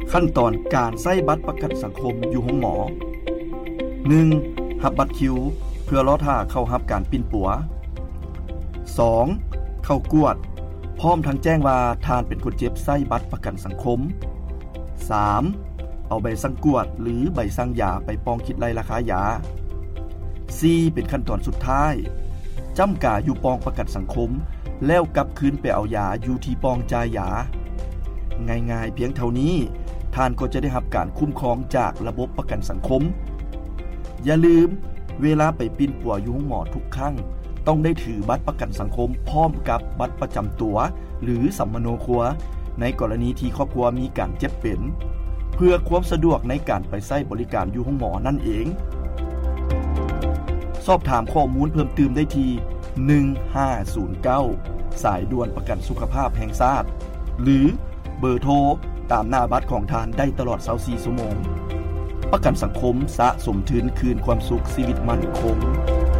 ขั้นตอนการใช้บัตรประกันสังคมอยู่ห้องหมอ 1. รับบัตรคิวเพื่อรอท่าเข้ารับการปิ้นปัว 2. เข้ากวดพร้อมทั้งแจ้งว่าทานเป็นคนเจ็บใช้บัตรประกันสังคม 3. เอาใบสั่งกวดหรือใบสั่งยาไปปองคิดไล่ราคายา 4. เป็นขั้นตอนสุดท้ายจำกาอยู่ปองประกันสังคมแล้วกลับคืนไปเอายาอยู่ที่ปองจ่ายยาง่ายๆเพียงเท่านี้ท่านก็จะได้รับการคุ้มครองจากระบบประกันสังคมอย่าลืมเวลาไปปิ้นปัวอยู่ห้องหมอทุกครั้งต้องได้ถือบัตรประกันสังคมพร้อมกับบัตรประจำตัวหรือสัมมโนครัวในกรณีที่ครอบครัวมีการเจ็บเป็นเพื่อความสะดวกในการไปใช้บริการอยู่ห้องหมอนั่นเองสอบถามข้อมูลเพิ่มเติมได้ที่1509สายด่วนประกันสุขภาพแห่งชาติหรือเบอร์โทรตามหน้าบัตรของทานได้ตลอด24ชั่วโมงประกันสังคมสะสมทุนคืนความสุขชีวิตมั่นคง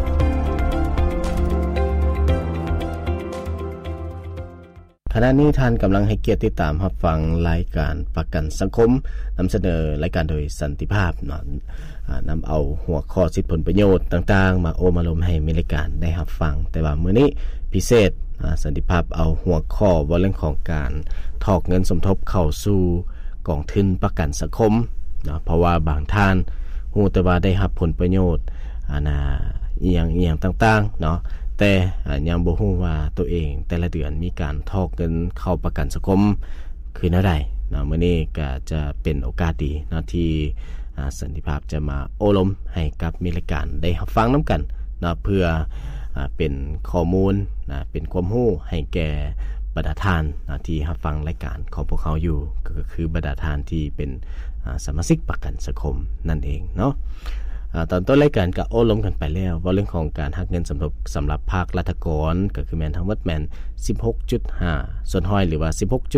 ขณะนี้ท่านกำลังให้เกียรติติดตามรับฟังรายการประกันสังคมนำเสนอรายการโดยสันติภาพนำเอาหัวข้อสิทธิผลประโยชน์ต่างๆมาโอมาลมให้มีรายการได้รับฟังแต่ว่ามื้อนี้พิเศษสันติภาพเอาหัวข้อว่าเรื่องของการถอกเงินสมทบเข้าสู่กองทุนประกันสังคมเพราะว่าบางท่านฮู้แต่ว่าได้รับผลประโยชน์อีหยังต่างๆเนาะแต่ยังบ่ฮู้ว่าตัวเองแต่ละเดือนมีการถอกเงินเข้าประกันสังคมคือเท่าใดเนาะมื้อนี้ก็จะเป็นโอกาสดีเนาะที่สันติภาพจะมาโอลมให้กับมีรายการได้รับฟังนํากันเนาะเพื่อเป็นข้อมูลเป็นความรู้ให้แก่บรรดาท่านที่รับฟังรายการของพวกเขาอยู่ก็คือบรรดาท่านที่เป็นสมาชิกประกันสังคมนั่นเองเนาะตอนต้นรายการก็โอ้ล้มกันไปแล้วว่าเรื่องของการหักเงินสำหรับภาครัฐกรก็คือแม่นทั้งหมดแม่น 16.5 ส่วนห้อยหรือว่า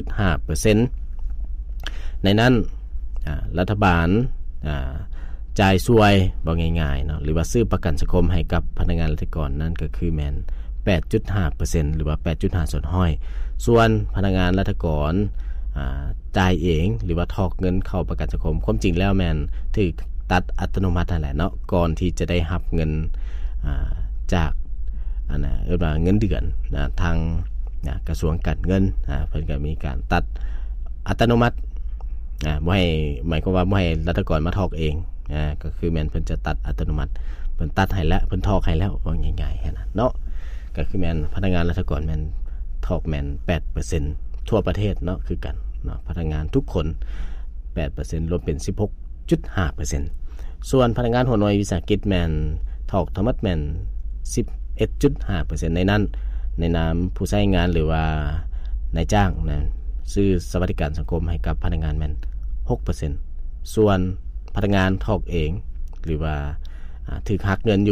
16.5% ในนั้นรัฐบาลจ่ายช่วยบ่ง่ายๆเนาะหรือว่าซื้อประกันสังคมให้กับพนักงานราชการนั่นก็คือแม่น 8.5% หรือว่า 8.5 ส่วนห้อยส่วนพนักงานราชการจ่ายเองหรือว่าถอกเงินเข้าประกันสังคมความจริงแล้วแม่นถูกตัดอัตโนมัตินั่นแหละเนาะก่อนที่จะได้รับเงินจากว่าเงินเดือนทางกระทรวงการเงินเพิ่นก็มีการตัดอัตโนมัติบ่ให้หมายความว่าบ่ให้รัฐกรมาถอกเองก็คือแม่นเพิ่นจะตัดอัตโนมัติเพิ่นตัดให้แล้วเพิ่นถอกให้แล้วว่าง่ายๆแค่นั้นเนาะก็คือแม่นพนักงานรัฐกรแม่นถอกแม่น 8% ทั่วประเทศเนาะคือกันเนาะพนักงานทุกคน 8% รวมเป็น 16.5% ส่วนพนักงานหัวหน่วยวิสาหกิจแม่นถอกทั้งหมดแม่น 11.5% ในนั้นในนามผู้ใช้งานหรือว่านายจ้างนะซื้อสวัสดิการสังคมให้กับพนักงานแม่น 6% ส่วนพนักงานถอกเองหรือว่าถูกหักเงินอยู่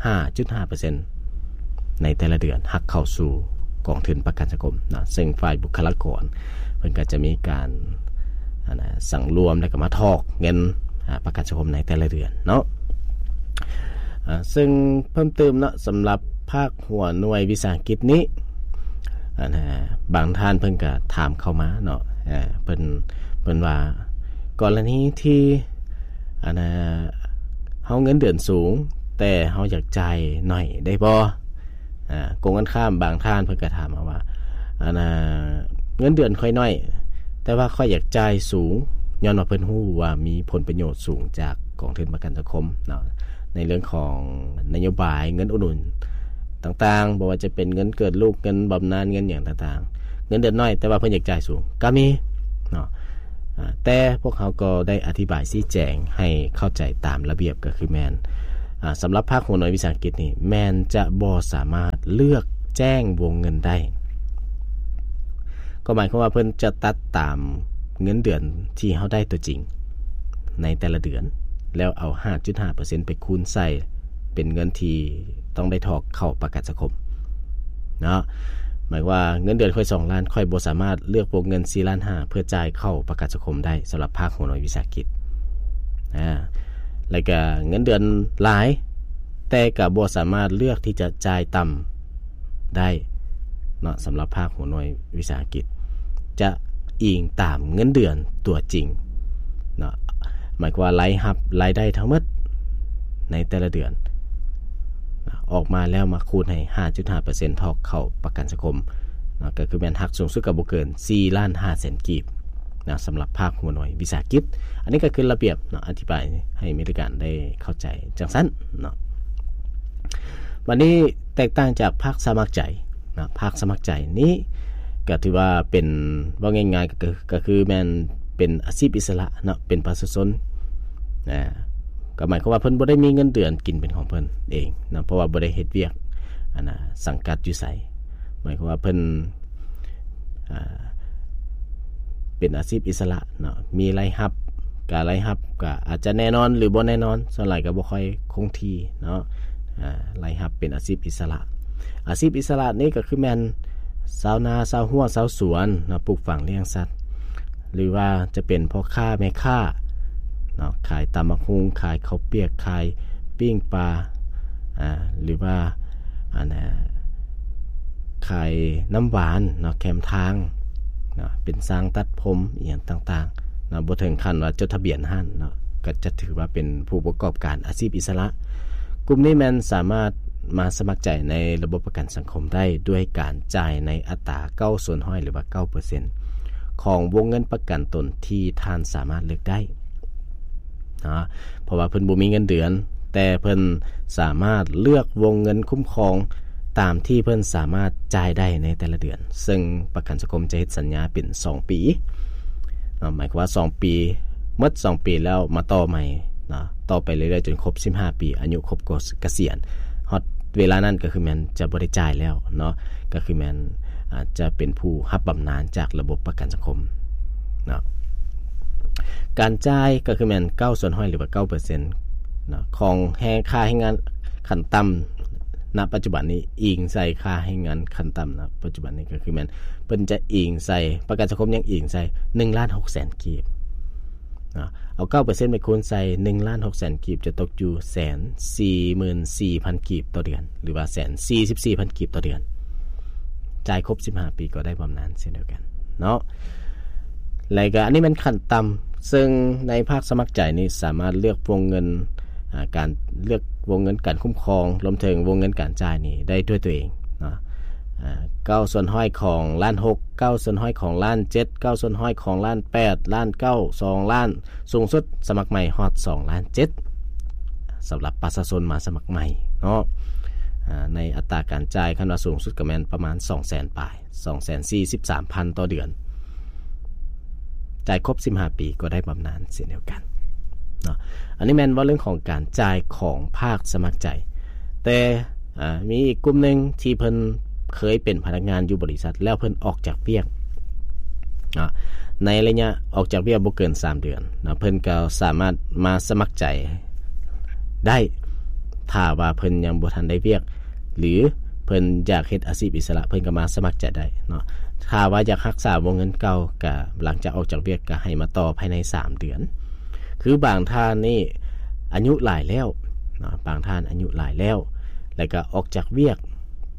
5.5% ในแต่ละเดือนหักเข้าสู่กองทุนประกันสังคมนะซึ่งฝ่ายบุคลากรเพิ่นก็จะมีการสั่งรวมแล้วก็มาถอกเงินประกันสังคมในแต่ละเดือนเนาะซึ่งเพิ่มเติมเนาะสำหรับภาคหัวหน่วยวิสาหกิจนี้บางท่านเพิ่นก็ถามเข้ามาเนาะเพิ่นว่ากรณีที่เฮาเงินเดือนสูงแต่เฮาอยากจ่ายหน่อยได้บ่กงกันข้ามบางท่านเพิ่นก็ถามมาว่าเงินเดือนค่อยน้อยแต่ว่าค่อยอยากจ่ายสูงย้อนว่าเพิ่นฮู้ว่ามีผลประโยชน์สูงจากกองทุนประกันสังคมเนาะในเรื่องของนโยบายเงินอุดหนุนต่างๆบ่ว่าจะเป็นเงินเกิดลูกเงินบำนาญเงินหยังต่างๆเงินเดือนน้อยแต่ว่าเพิ่นอยากจ่ายสูงก็มีเนาะแต่พวกเขาก็ได้อธิบายชี้แจงให้เข้าใจตามระเบียบก็คือแม่นสำหรับภาคหัวหน่วยวิสาหกิจนี่แม่นจะบ่สามารถเลือกแจ้งวงเงินได้ก็หมายความว่าเพิ่นจะตัดตามเงินเดือนที่เฮาได้ตัวจริงในแต่ละเดือนแล้วเอา 5.5% ไปคูณใส่เป็นเงินที่ต้องได้ถอกเข้าประกันสังคมเนาะหมายว่าเงินเดือนค่อย2ล้านค่อยบ่สามารถเลือกวงเงิน4.5 ล้านเพื่อจ่ายเข้าประกันสังคมได้สำหรับภาคหัวหน่วยวิสาหกิจแล้วก็เงินเดือนหลายแต่ก็บ่สามารถเลือกที่จะจ่ายต่ำได้เนาะสำหรับภาคหัวหน่วยวิสาหกิจจะอิงตามเงินเดือนตัวจริงเนาะหมายความว่ารายได้ทั้งหมดในแต่ละเดือนออกมาแล้วมาคูณให้ 5.5% ทอกเข้าประกันสังคมนะก็คือแม่นหักสูงสุดก็บ่เกิน 4,500,000 กีบนะสำหรับภาคหัวหน่วยวิสาหกิจอันนี้ก็คือระเบียบเนาะอธิบายให้มีการได้เข้าใจจังซั่นเนาะวันนี้แตกต่างจากภาคสมัครใจนะภาคสมัครใจนี้ก็ถือว่าเป็นว่าง่ายๆก็คือแม่นเป็นอาชีพอิสระเนาะเป็นประชาชนนะก็หมายความว่าเพิ่นบ่ได้มีเงินเดือนกินเป็นของเพิ่นเองนะเพราะว่าบ่ได้เฮ็ดเวียกสังกัดอยู่ไสหมายความว่าเพิ่นเป็นอาชีพอิสระเนาะมีรายรับก็อาจจะแน่นอนหรือบ่แน่นอนส่วนหลายก็บ่ค่อยคงที่เนาะรายรับเป็นอาชีพอิสระนี้ก็คือแม่นชาวนาชาวหัวชาวสวนเนาะปลูกฝังเลี้ยงสัตว์หรือว่าจะเป็นพ่อค้าแม่ค้าเนาะขายตำบักหุ่งขายข้าวเปียกขายปิ้งปลาหรือว่าขายน้ำหวานเนาะแคมทางเนาะเป็นสร้างตัดผมอีหยังต่างๆเนาะบ่ถึงขั้นว่าจดทะเบียนห้านเนาะก็จะถือว่าเป็นผู้ประกอบการอาชีพอิสระกลุ่มนี้แม่นสามารถมาสมัครใจในระบบประกันสังคมได้ด้วยการจ่ายในอัตรา9%หรือว่า 9% ของวงเงินประกันตนที่ท่านสามารถเลือกได้นะเพราะว่าเพิ่นบ่มีเงินเดือนแต่เพิ่นสามารถเลือกวงเงินคุ้มครองตามที่เพิ่นสามารถจ่ายได้ในแต่ละเดือนซึ่งประกันสังคมจะเฮ็ดสัญญาเป็น2ปีหมายความว่า2ปีหมด2ปีแล้วมาต่อใหม่นะต่อไปเรื่อยๆจนครบ15ปีอายุครบเกษียณฮอดเวลานั้นก็คือแม่นจะบ่ได้จ่ายแล้วเนาะก็คือแม่นจะเป็นผู้รับบำนาญจากระบบประกันสังคมเนาะการจ่ายก็คือแม่น9%หรือว่า 9% นะของค่าให้งานขั้นต่ำณปัจจุบันนี้อิงใส่ค่าให้งานขั้นต่ำนะปัจจุบันนี้ก็คือแม่นเพิ่นจะอิงใส่ประกันสังคมยังอิงใส่ 1,600,000 กีบเอา 9% ไปคูณใส่ 1,600,000 กีบจะตกอยู่ 144,000 กีบต่อเดือนหรือว่า 144,000 กีบต่อเดือนจ่ายครบ15ปีก็ได้บำนาญเช่นเดียวกันเนาะแล้วก็อันนี้มันขั้นต่ำซึ่งในภาคสมัครใจนี้สามารถเลือกวงเงินการเลือกวงเงินการคุ้มครองรวมถึงวงเงินการจ่ายนี้ได้ด้วยตัวเองเนาะ9/100ของ1,600,000 9/100ของ1,700,000 9/100ของ1,800,000 1,900,000 2ล้านสูงสุดสมัครใหม่ฮอด2,700,000สำหรับประชาชนมาสมัครใหม่เนาะในอัตราการจ่ายคันว่าสูงสุดก็แม่นประมาณ 200,000 ปลาย 243,000 ต่อเดือนจ่ายครบ15ปีก็ได้บำนาญเช่นเดียวกันเนาะอันนี้แม่นว่าเรื่องของการจ่ายของภาคสมัครใจแต่มีอีกกลุ่มนึงที่เพิ่นเคยเป็นพนักงานอยู่บริษัทแล้วเพิ่นออกจากเวียกในระยะออกจากเวียกบ่เกิน3เดือนนะเพิ่นก็สามารถมาสมัครใจได้ถ้าว่าเพิ่นยังบ่ทันได้เวียกหรือเพิ่นอยากเฮ็ดอาชีพอิสระเพิ่นก็มาสมัครใจได้เนาะถ้าว่าอยากรักษาวงเงินเก่าก็หลังจากออกจากเวียกก็ให้มาต่อภายใน3เดือนคือบางท่านนี่อายุหลายแล้วเนาะบางท่านอายุหลายแล้วก็ออกจากเวียก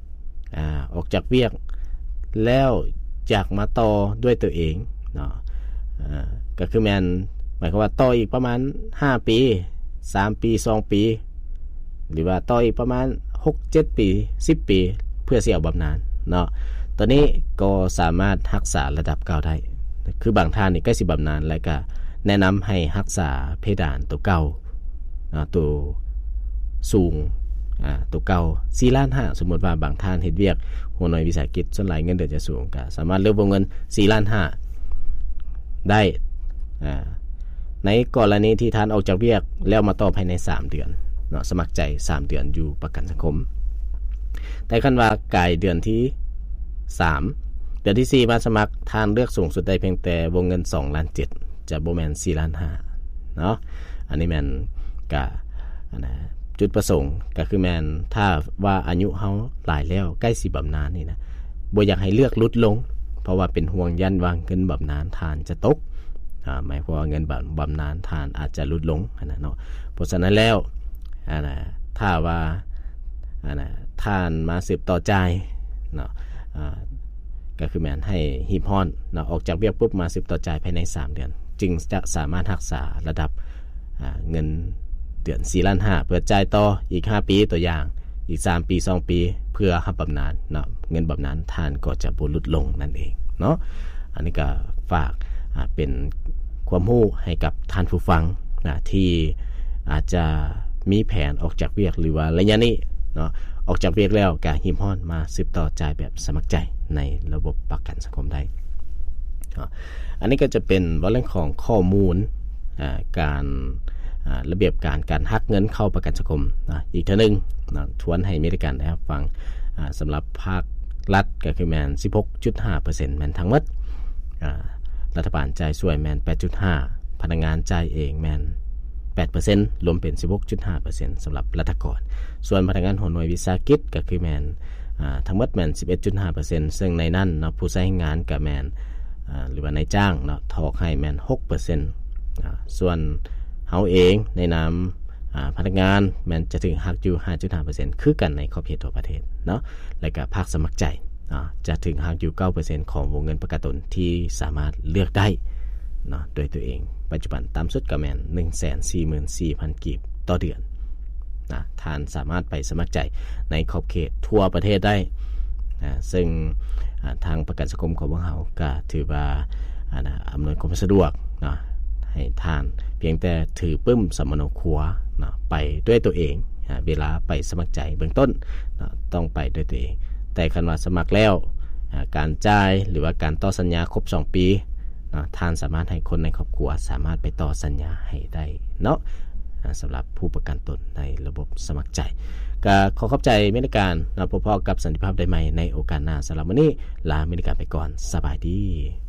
แล้วอยากมาต่อด้วยตัวเองเนาะก็คือแม่นหมายความว่าต่ออีกประมาณ5ปี3ปี2ปีหรือว่าต่ออีกประมาณ 6-7 ปี10ปีเพื่อสิเอาบำนาญเนาะตอนนี้ก็สามารถรักษาระดับเก่าได้คือบางท่านนี่ใกล้สิบำนาญแล้วก็แนะนำให้รักษาเพดานตัวเก่าตัวสูงตัวเก่า 4,500,000 สมมุติว่าบางท่านเฮ็ดเวียกหัวหน่วยวิสาหกิจส่วนหลายเงินเดือนจะสูงก็สามารถเลือกวงเงิน 4,500,000 ได้ในกรณีที่ท่านออกจากเวียกแล้วมาต่อภายใน3เดือนเนาะสมัครใจ3เดือนอยู่ประกันสังคมแต่คันว่ากายเดือนที่3เดือนที่4มาสมัครท่านเลือกสูงสุดได้เพียงแต่วงเงิน 2,700,000 จะบ่แม่น 4,500,000 เนาะอันนี้แม่นก็จุดประสงค์ก็คือแม่นถ้าว่าอายุเฮาหลายแล้วใกล้สิบำนาญนี่นะบ่อยากให้เลือกลดลงเพราะว่าเป็นห่วงยันว่าเงินบำนาญทานจะตกหมายความว่าเงินบำนาญทานอาจจะลดลงเนาะเพราะฉะนั้นแล้วถ้าว่าท่านมาสืบต่อจ่ายเนาะก็คือแม่นให้หีบฮ้อนเนาะออกจากเวียกปุ๊บมาสืบต่อจ่ายภายใน3เดือนจึงจะสามารถรักษาระดับเงินเดือน 4,500,000 เพื่อจ่ายต่ออีก5ปีตัวอย่างอีก3ปี2ปีเพื่อรับบำนาญเนาะเงินบำนาญท่านก็จะบ่ลดลงนั่นเองเนาะอันนี้ก็ฝากเป็นความรู้ให้กับท่านผู้ฟังที่อาจจะมีแผนออกจากเวียกหรือว่าระยะนี้เนาะออกจากเวียกแล้วก็หิมฮ้อนมาสืบต่อจ่ายแบบสมัครใจในระบบประกันสังคมได้อันนี้ก็จะเป็นเรื่องของข้อมูลการระเบียบการหักเงินเข้าประกันสังคมอีกเท่านึงทวนให้มีการได้ฟังสำหรับภาครัฐก็คือแมน 16.5% แมนทั้งหมดรัฐบาลจ่ายช่วยแมน 8.5% พนักงานจ่ายเองแมน 8% รวมเป็น 16.5% สำหรับรัฐกรส่วนพนักงานหน่วยวิสาหกิจก็คือแมนทั้งหมดแมน 11.5% ซึ่งในนั้นเนาะผู้ใช้งานกับแมนหรือว่านายจ้างเนาะทอกให้แมน 6% ส่วนเฮาเองในนามพนักงานแมนจะถึงหักอยู่ 5.5% คือกันในขอบเขตทั่วประเทศเนาะและก็ภาคสมัครใจจะถึงหักอยู่ 9% ของวงเงินประกันตนที่สามารถเลือกได้เนาะโดยตัวเองปัจจุบันตามสุดก็แม่น 144,000 กีบต่อเดือนนะท่านสามารถไปสมัครใจในขอบเขตทั่วประเทศได้ซึ่งทางประกันสังคมของพวกเราก็ถือว่าอำนวยความสะดวกนะให้ท่านเพียงแต่ถือปึ้มสมโนครัวนะไปด้วยตัวเองเวลาไปสมัครใจเบื้องต้นนะต้องไปด้วยตัวเองแต่คันว่าสมัครแล้วการจ่ายหรือว่าการต่อสัญญาครบ2ปีท่านสามารถให้คนในครอบครัวสามารถไปต่อสัญญาให้ได้เนาะสำหรับผู้ประกันตนในระบบสมัครใจก็ขอขอบใจเมริการพบกับสันติภาพได้ใหม่ในโอกาสหน้าสำหรับวันนี้ลาเมริการไปก่อนสบายดี